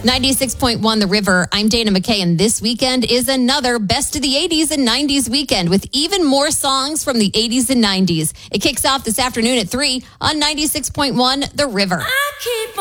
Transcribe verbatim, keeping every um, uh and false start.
ninety-six point one The River. I'm Dana McKay, and this weekend is another Best of the eighties and nineties weekend with even more songs from the eighties and nineties. It kicks off this afternoon at three on ninety-six point one The River. I keep